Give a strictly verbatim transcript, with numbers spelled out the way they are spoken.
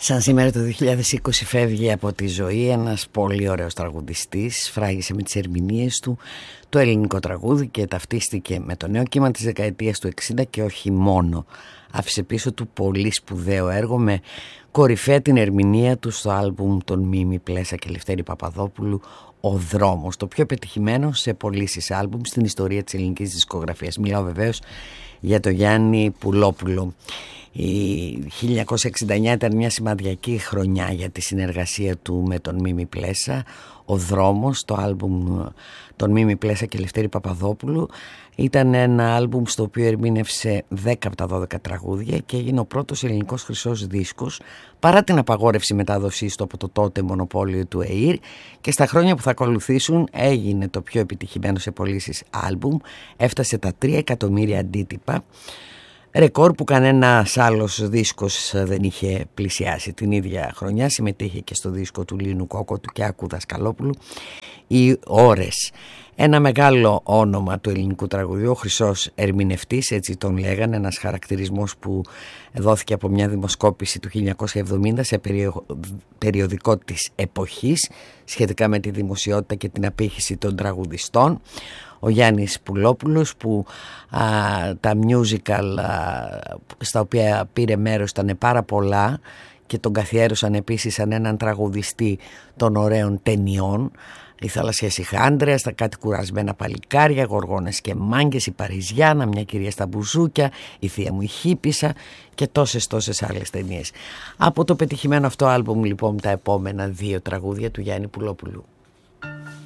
Σαν σήμερα το δύο χιλιάδες είκοσι φεύγει από τη ζωή ένας πολύ ωραίος τραγουδιστής, φράγισε με τις ερμηνείες του το ελληνικό τραγούδι και ταυτίστηκε με το νέο κύμα της δεκαετίας του εξήντα και όχι μόνο. Άφησε πίσω του πολύ σπουδαίο έργο με κορυφαία την ερμηνεία του στο άλμπουμ των Μίμη Πλέσα και Λευτέρη Παπαδόπουλου, «Ο Δρόμος», το πιο πετυχημένο σε πωλήσεις άλμπουμ στην ιστορία της ελληνικής δισκογραφίας. Μιλάω βεβαίως για το Γιάννη Πουλόπουλο. Η χίλια εννιακόσια εξήντα εννιά ήταν μια σημαδιακή χρονιά για τη συνεργασία του με τον Μίμη Πλέσα. «Ο Δρόμος», το άλμπουμ των Μίμη Πλέσα και Λευτέρη Παπαδόπουλου, ήταν ένα άλμπουμ στο οποίο ερμήνευσε δέκα από τα δώδεκα τραγούδια και έγινε ο πρώτος ελληνικός χρυσός δίσκος παρά την απαγόρευση μετάδοσής του από το τότε μονοπόλιο του ΕΙΡ, και στα χρόνια που θα ακολουθήσουν έγινε το πιο επιτυχημένο σε πωλήσεις άλμπουμ, έφτασε τα τρία εκατομμύρια αντίτυπα, ρεκόρ που κανένας άλλος δίσκος δεν είχε πλησιάσει. Την ίδια χρονιά συμμετείχε και στο δίσκο του Λίνου Κόκοτου και Άκου Δασκαλόπουλου οι Ώρες. Ένα μεγάλο όνομα του ελληνικού τραγουδιού, ο χρυσός ερμηνευτής, έτσι τον λέγανε, ένας χαρακτηρισμός που δόθηκε από μια δημοσκόπηση του χίλια εννιακόσια εβδομήντα σε περιο... περιοδικό της εποχής σχετικά με τη δημοσιότητα και την απήχηση των τραγουδιστών. Ο Γιάννης Πουλόπουλος, που α, τα musical α, στα οποία πήρε μέρος ήταν πάρα πολλά και τον καθιέρωσαν επίσης σαν έναν τραγουδιστή των ωραίων ταινιών. Η Θαλασσία Σιχάντρια, στα Κάτι κουρασμένα παλικάρια, Γοργόνες και Μάγκες, η Παριζιάνα, Μια κυρία στα μπουζούκια, η Θεία μου η Χίπισσα και τόσες τόσες άλλες ταινίες. Από το πετυχημένο αυτό άλμπουμ λοιπόν τα επόμενα δύο τραγούδια του Γιάννη Πουλόπουλου.